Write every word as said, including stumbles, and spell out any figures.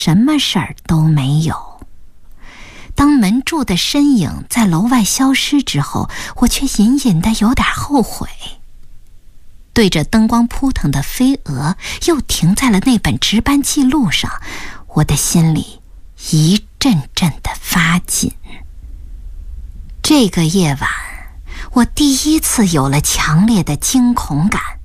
什么事儿都没有。当门柱的身影在楼外消失之后，我却隐隐的有点后悔。对着灯光扑腾的飞蛾又停在了那本值班记录上，我的心里一阵阵的发紧。这个夜晚，我第一次有了强烈的惊恐感。